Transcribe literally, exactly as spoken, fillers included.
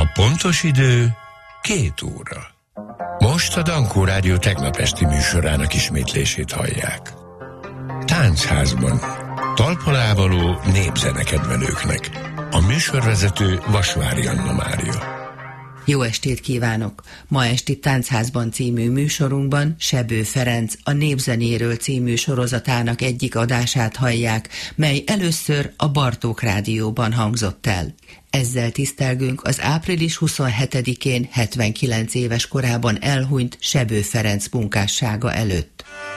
pontos idő két óra. Most a Dankó Rádió tegnap esti műsorának ismétlését hallják. Táncházban. Talpalávaló népzenekedvelőknek. A műsorvezető Vasvári Anna Mária. Jó estét kívánok! Ma esti Táncházban című műsorunkban Sebő Ferenc a Népzenéről című sorozatának egyik adását hallják, mely először a Bartók Rádióban hangzott el. Ezzel tisztelgünk az április huszonhetedikén hetvenkilenc éves korában elhunyt Sebő Ferenc munkássága előtt.